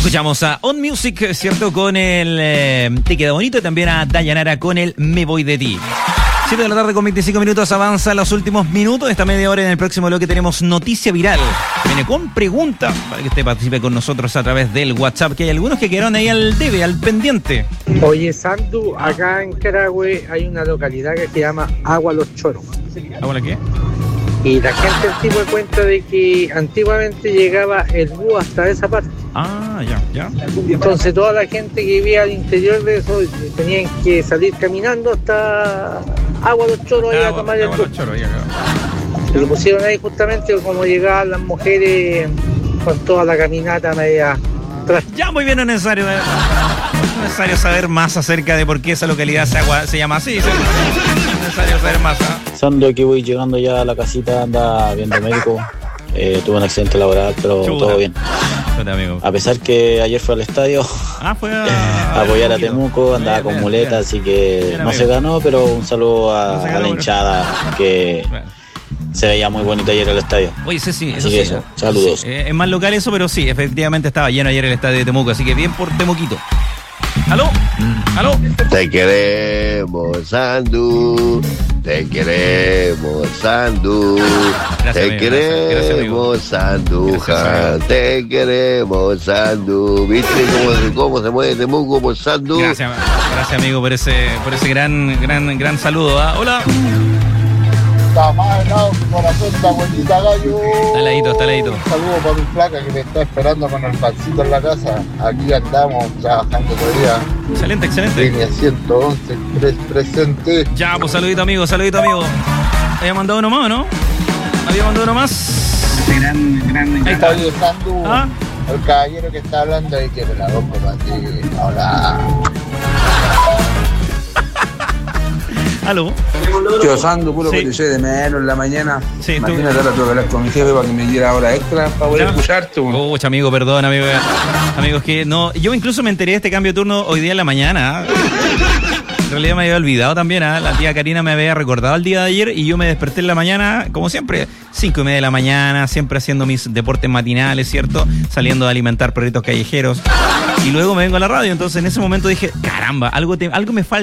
Escuchamos a On Music, ¿cierto? Con el Te Queda Bonito, y también a Dayanara con el Me Voy de Ti. 7 de la tarde con 25 minutos, avanza los últimos minutos. Esta media hora en el próximo bloque tenemos Noticia Viral. Viene con pregunta para que usted participe con nosotros a través del WhatsApp, que hay algunos que quedaron ahí al debe, al pendiente. Oye, Sandu, acá en Carahue hay una localidad que se llama Agua Los Choros. ¿Agua qué? Y la gente el tipo cuenta de que antiguamente llegaba el búho hasta esa parte. Ah, ya. Entonces toda la gente que vivía al interior de eso tenían que salir caminando hasta Agua Los Choros y a tomar el bus. Y lo pusieron ahí justamente como llegaban las mujeres con toda la caminata media atrás. Ya, muy bien, no es necesario. No es necesario saber más acerca de por qué esa localidad se llama así. No es necesario saber más. Pensando aquí voy llegando ya a la casita, anda viendo médico. Tuve un accidente laboral, pero todo bien. A pesar que ayer fue al estadio fue a apoyar a Temuco, andaba con muleta, así que no se ganó, pero un saludo a la hinchada que se veía muy bonito ayer el estadio. Oye, sí, eso así sí. Eso, saludos. Sí, es más local eso, pero sí, efectivamente estaba lleno ayer el estadio de Temuco, así que bien por Temuquito. ¿Aló? Te queremos, Sandu. Te queremos, Sandu. Te queremos, Sanduja. Te queremos, Sandu. ¿Viste cómo se mueve Temuco por Sandu? Gracias amigo por ese gran saludo. Hola. Está mal, no, corazón, está buenita, gallo. Está ladito. Un saludo para mi flaca que me está esperando con el pancito en la casa. Aquí andamos trabajando todavía. Excelente. Línea 111, presente. Ya, pues saludito amigo. ¿Había mandado uno más o no? Gran. Ahí está Sandu. El caballero que está hablando ahí que me la rompe para ti. Hola. ¿Aló? Tío Sandu, puro que te eché de menos en la mañana. Sí, imagínate, ahora tuve que hablar con mi jefe para que me diera hora extra para poder escucharte. Pucha, amigo, perdón, amigo. Amigos, que no. Yo incluso me enteré de este cambio de turno hoy día en la mañana. En realidad me había olvidado también. La tía Karina me había recordado el día de ayer y yo me desperté en la mañana, como siempre, 5:30 de la mañana, siempre haciendo mis deportes matinales, ¿cierto? Saliendo a alimentar perritos callejeros. Y luego me vengo a la radio. Entonces en ese momento dije, caramba, algo me falta.